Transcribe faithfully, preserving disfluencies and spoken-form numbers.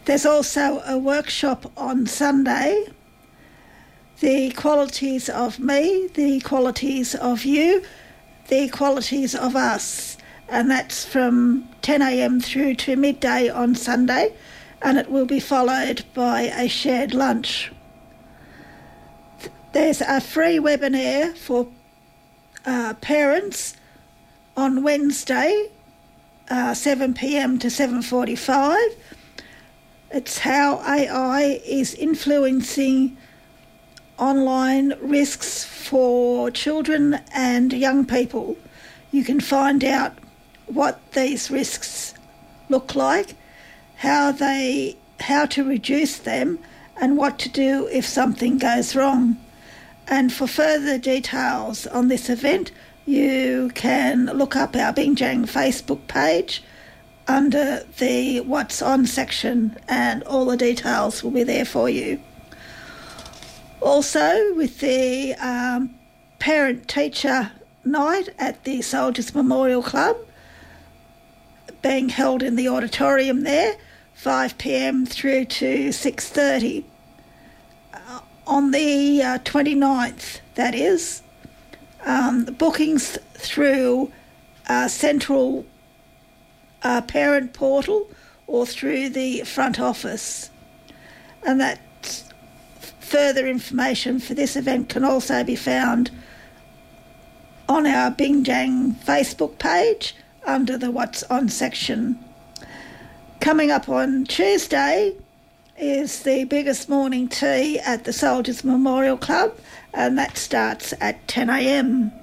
There's also a workshop on Sunday, The Qualities of Me, the Qualities of You, the Qualities of Us, and that's from ten a m through to midday on Sunday, and it will be followed by a shared lunch. There's a free webinar for uh, parents on Wednesday, uh, seven p m to seven forty-five. It's how A I is influencing online risks for children and young people. You can find out what these risks look like, how they, how to reduce them, and what to do if something goes wrong. And for further details on this event, you can look up our Bingjang Facebook page under the What's On section, and all the details will be there for you. Also, with the um, parent-teacher night at the Soldiers Memorial Club being held in the auditorium there, five p m through to six thirty. Uh, on the uh, twenty-ninth, that is, um, the bookings through uh, Central uh, Parent Portal or through the front office. And that further information for this event can also be found on our Bingjang Facebook page under the What's On section. Coming up on Tuesday is the biggest morning tea at the Soldiers Memorial Club, and that starts at ten a m.